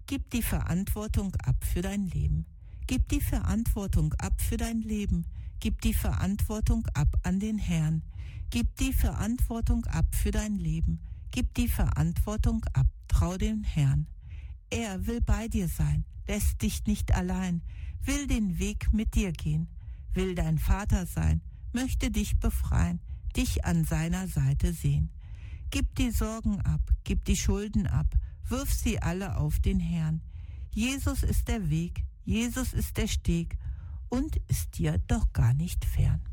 Gib die Verantwortung ab für dein Leben. Gib die Verantwortung ab für dein Leben. Gib die Verantwortung ab an den Herrn. Gib die Verantwortung ab für dein Leben. Gib die Verantwortung ab. Trau dem Herrn. Er will bei dir sein, lässt dich nicht allein, will den Weg mit dir gehen, will dein Vater sein, möchte dich befreien, dich an seiner Seite sehen. Gib die Sorgen ab, gib die Schulden ab, wirf sie alle auf den Herrn. Jesus ist der Weg, Jesus ist der Steg und ist dir doch gar nicht fern.